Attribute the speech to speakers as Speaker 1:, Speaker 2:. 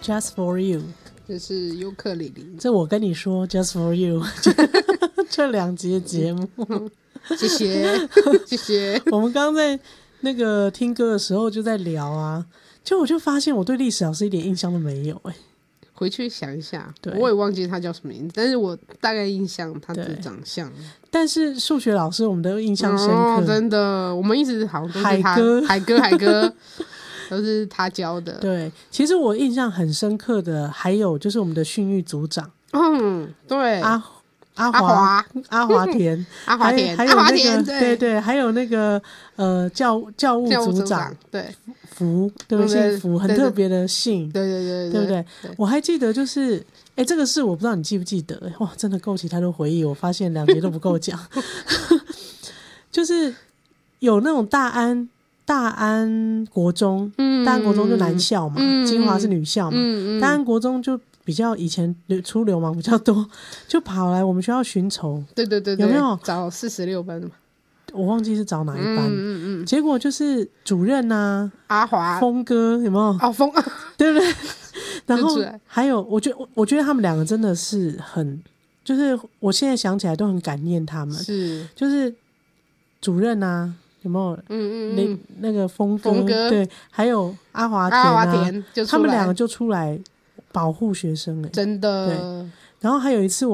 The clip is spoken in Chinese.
Speaker 1: Just for you，
Speaker 2: 这是尤克里里。
Speaker 1: 这我跟你说 Just for you 这2集的节目
Speaker 2: 谢谢谢谢。
Speaker 1: 我们刚刚在那个听歌的时候就在聊啊，我就发现我对历史老师一点印象都没有
Speaker 2: 回去想一下，
Speaker 1: 对，
Speaker 2: 我也忘记他叫什么名字，但是我大概印象他的长相。
Speaker 1: 但是数学老师我们都印象深刻，
Speaker 2: 真的，我们一直好像都是海哥都是他教的。
Speaker 1: 对，其实我印象很深刻的还有就是我们的训育组长，
Speaker 2: 对，
Speaker 1: 阿华田
Speaker 2: 阿华田，
Speaker 1: 对，还有那个教务组长，
Speaker 2: 对，
Speaker 1: 福，对不对？姓福，很特别的姓，
Speaker 2: 对
Speaker 1: 不对？我还记得就是这个事我不知道你记不记得，哇，真的勾起太多回忆，我发现2节都不够讲就是有那种大安国中，大安国中就男校嘛，金华是女校嘛，大安国中就比较以前出流氓比较多，就跑来我们学校寻仇。对，有没有
Speaker 2: 找46班？
Speaker 1: 我忘记是找哪一班。结果就是主任啊，
Speaker 2: 阿华、
Speaker 1: 峰哥有没有？
Speaker 2: 峰，
Speaker 1: 对不对？然后还有，我觉得他们2个真的是很，就是我现在想起来都很感念他们。
Speaker 2: 是，
Speaker 1: 就是主任啊。有没有？那个峰哥，对，还有阿华田啊，他们2个就出来保护学生，
Speaker 2: 真的。
Speaker 1: 对，然后还有一次